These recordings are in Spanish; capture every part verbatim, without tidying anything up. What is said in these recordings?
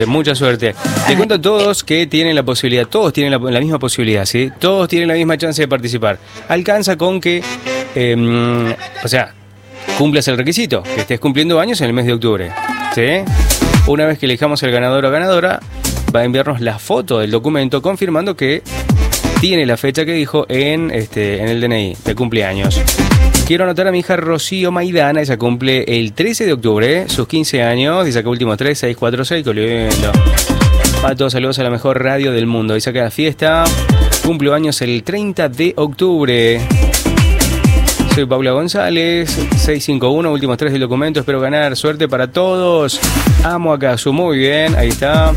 Mucha suerte. Te cuento a todos que tienen la posibilidad, todos tienen la, la misma posibilidad, ¿sí? Todos tienen la misma chance de participar. Alcanza con que, eh, o sea, cumplas el requisito, que estés cumpliendo años en el mes de octubre, ¿sí? Una vez que elijamos el ganador o ganadora, va a enviarnos la foto del documento confirmando que tiene la fecha que dijo en, este, en el D N I de cumpleaños. Quiero anotar a mi hija Rocío Maidana, ella cumple el trece de octubre, sus quince años, dice que último tres, seis, cuatro, seis, qué lindo. Pato, saludos a la mejor radio del mundo, dice que la fiesta, cumple años el treinta de octubre. Soy Paula González, seiscientos cincuenta y uno, últimos tres del documento, espero ganar, suerte para todos. Amo a Casu, muy bien, ahí está.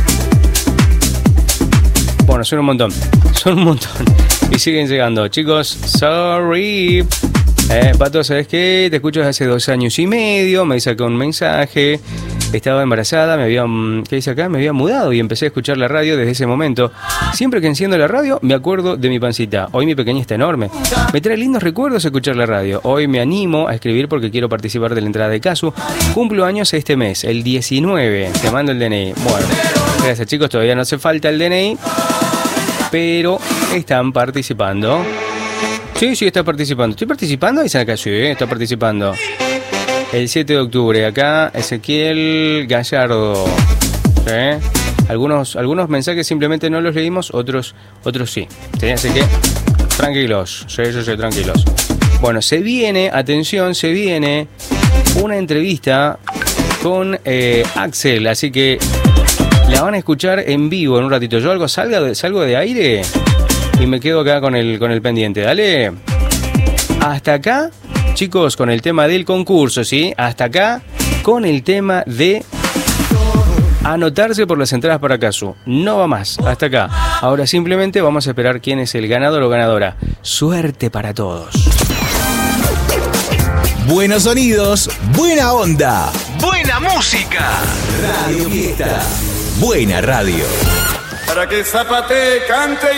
Bueno, son un montón, son un montón. Y siguen llegando, chicos, sorry. Eh, Pato, ¿sabes qué? Te escucho desde hace dos años y medio, me dice acá un mensaje. Estaba embarazada, me había, ¿qué dice acá? Me había mudado y empecé a escuchar la radio desde ese momento. Siempre que enciendo la radio, me acuerdo de mi pancita. Hoy mi pequeña está enorme. Me trae lindos recuerdos escuchar la radio. Hoy me animo a escribir porque quiero participar de la entrada de Casu. Cumplo años este mes, el diecinueve. Te mando el D N I. Bueno, gracias chicos, todavía no hace falta el D N I, pero están participando. Sí, sí, está participando. ¿Estoy participando? Dicen acá, sí, está participando. El siete de octubre, acá Ezequiel Gallardo. ¿Sí? Algunos, algunos mensajes simplemente no los leímos, otros, otros sí. ¿Sí? Así que, tranquilos, sí, sí, sí, tranquilos. Bueno, se viene, atención, se viene una entrevista con eh, Axel, así que la van a escuchar en vivo en un ratito. Yo algo salga de, salgo de aire y me quedo acá con el, con el pendiente. Dale. Hasta acá, chicos, con el tema del concurso, ¿sí? Hasta acá con el tema de anotarse por las entradas para Casu. No va más. Hasta acá. Ahora simplemente vamos a esperar quién es el ganador o ganadora. Suerte para todos. Buenos sonidos, buena onda, buena música. Radio Fiesta. Buena radio. Para que Zapate cante.